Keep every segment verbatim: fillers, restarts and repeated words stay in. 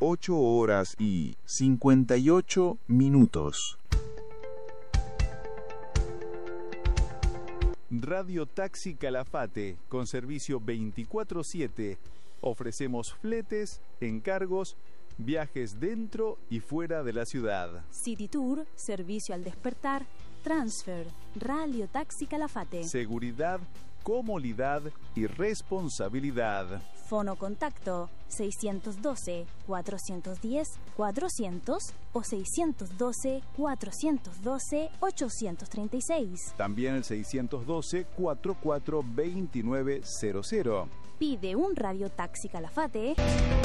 ocho horas y cincuenta y ocho minutos. Radio Taxi Calafate, con servicio veinticuatro siete. Ofrecemos fletes, encargos, viajes dentro y fuera de la ciudad. City Tour, servicio al despertar, transfer, Radio Taxi Calafate. Seguridad, comodidad y responsabilidad. Fono contacto seiscientos doce, cuatrocientos diez, cuatrocientos o seiscientos doce, cuatrocientos doce, ochocientos treinta y seis. También el seiscientos doce, cuarenta y cuatro, veintinueve cero cero. Pide un Radio Taxi Calafate.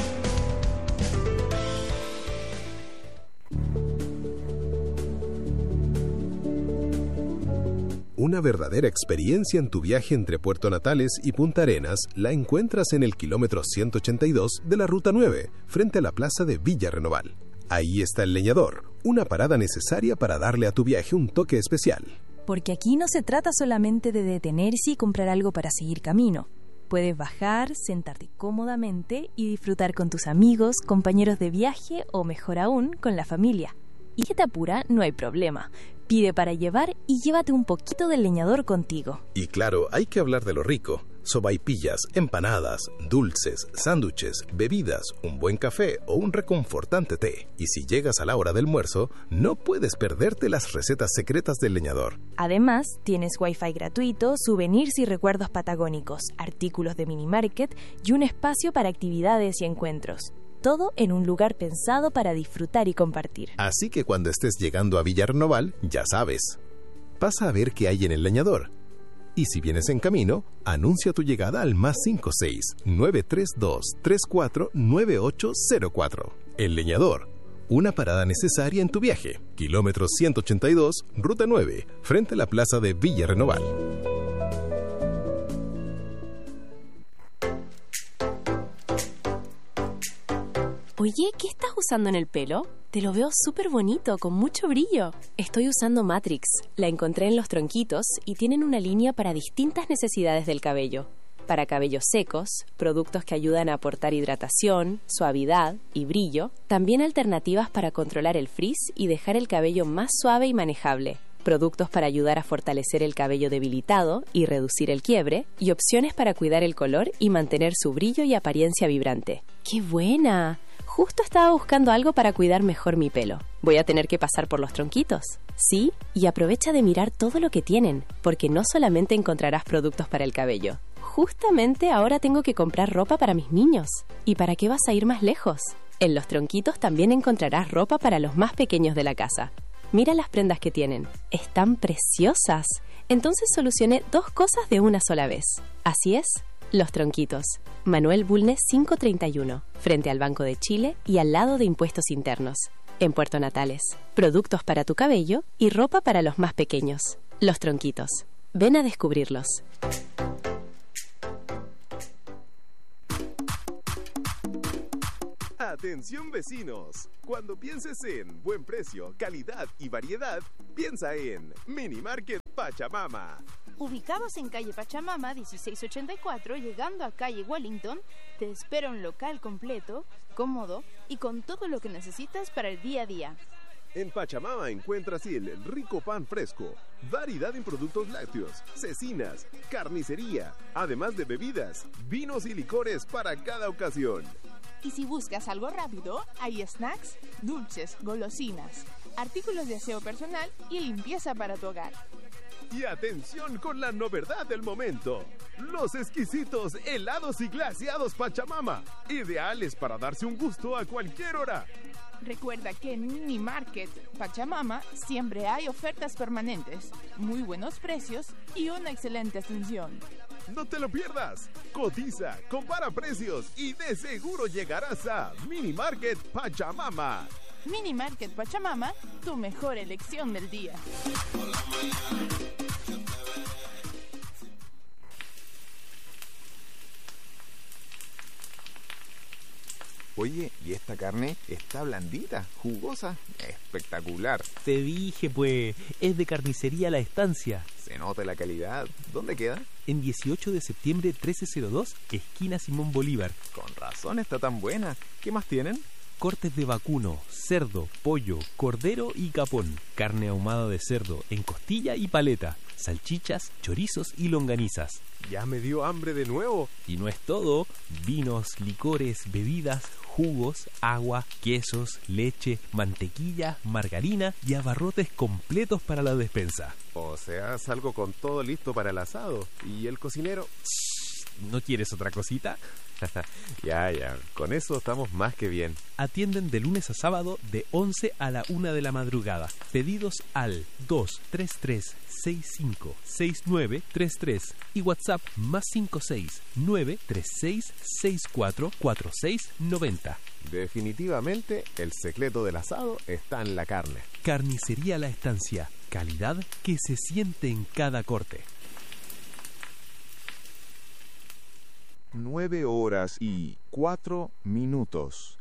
Una verdadera experiencia en tu viaje entre Puerto Natales y Punta Arenas la encuentras en el kilómetro ciento ochenta y dos de la Ruta nueve, frente a la plaza de Villa Renoval. Ahí está El Leñador, una parada necesaria para darle a tu viaje un toque especial. Porque aquí no se trata solamente de detenerse y comprar algo para seguir camino. Puedes bajar, sentarte cómodamente y disfrutar con tus amigos, compañeros de viaje o, mejor aún, con la familia. Y si te apura, no hay problema. Pide para llevar y llévate un poquito del Leñador contigo. Y claro, hay que hablar de lo rico. Sopaipillas, empanadas, dulces, sándwiches, bebidas, un buen café o un reconfortante té. Y si llegas a la hora del almuerzo, no puedes perderte las recetas secretas del Leñador. Además, tienes wifi gratuito, souvenirs y recuerdos patagónicos, artículos de mini market y un espacio para actividades y encuentros. Todo en un lugar pensado para disfrutar y compartir. Así que cuando estés llegando a Villa Renoval, ya sabes. Pasa a ver qué hay en El Leñador. Y si vienes en camino, anuncia tu llegada al más cinco seis, nueve tres dos, tres cuatro nueve ocho cero cuatro. El Leñador, una parada necesaria en tu viaje. Kilómetro ciento ochenta y dos, Ruta nueve, frente a la plaza de Villa Renoval. Oye, ¿qué estás usando en el pelo? Te lo veo súper bonito, con mucho brillo. Estoy usando Matrix. La encontré en Los Tronquitos y tienen una línea para distintas necesidades del cabello. Para cabellos secos, productos que ayudan a aportar hidratación, suavidad y brillo. También alternativas para controlar el frizz y dejar el cabello más suave y manejable. Productos para ayudar a fortalecer el cabello debilitado y reducir el quiebre. Y opciones para cuidar el color y mantener su brillo y apariencia vibrante. ¡Qué buena! Justo estaba buscando algo para cuidar mejor mi pelo. Voy a tener que pasar por Los Tronquitos. Sí, y aprovecha de mirar todo lo que tienen, porque no solamente encontrarás productos para el cabello. Justamente ahora tengo que comprar ropa para mis niños. ¿Y para qué vas a ir más lejos? En Los Tronquitos también encontrarás ropa para los más pequeños de la casa. Mira las prendas que tienen. Están preciosas. Entonces solucioné dos cosas de una sola vez. Así es. Los Tronquitos. Manuel Bulnes quinientos treinta y uno, frente al Banco de Chile y al lado de Impuestos Internos. En Puerto Natales. Productos para tu cabello y ropa para los más pequeños. Los Tronquitos. Ven a descubrirlos. Atención vecinos, cuando pienses en buen precio, calidad y variedad, piensa en Mini Market Pachamama. Ubicados en calle Pachamama dieciséis ochenta y cuatro, llegando a calle Wellington, te espera un local completo, cómodo y con todo lo que necesitas para el día a día. En Pachamama encuentras el rico pan fresco, variedad en productos lácteos, cecinas, carnicería, además de bebidas, vinos y licores para cada ocasión. Y si buscas algo rápido, hay snacks, dulces, golosinas, artículos de aseo personal y limpieza para tu hogar. Y atención con la novedad del momento, los exquisitos helados y glaseados Pachamama, ideales para darse un gusto a cualquier hora. Recuerda que en Mini Market Pachamama siempre hay ofertas permanentes, muy buenos precios y una excelente atención. No te lo pierdas, cotiza, compara precios y de seguro llegarás a Mini Market Pachamama. Mini Market Pachamama, tu mejor elección del día. Oye, ¿y esta carne está blandita, jugosa? Espectacular. Te dije, pues, es de Carnicería La Estancia. Se nota la calidad. ¿Dónde queda? En dieciocho de septiembre trece cero dos, esquina Simón Bolívar. Con razón está tan buena. ¿Qué más tienen? cortes de vacuno, cerdo, pollo, cordero y capón, carne ahumada de cerdo en costilla y paleta, salchichas, chorizos y longanizas. Ya me dio hambre de nuevo. Y no es todo, vinos, licores, bebidas, jugos, agua, quesos, leche, mantequilla, margarina y abarrotes completos para la despensa. O sea, salgo con todo listo para el asado. ¿Y el cocinero? ¿No quieres otra cosita? Ya, ya, con eso estamos más que bien. Atienden de lunes a sábado de once a la una de la madrugada. Pedidos al dos tres tres seis cinco seis nueve tres tres y WhatsApp más cinco seis nueve tres seis seis cuatro cuatro seis nueve cero. Definitivamente el secreto del asado está en la carne. Carnicería La Estancia. Calidad que se siente en cada corte. Nueve horas y cuatro minutos.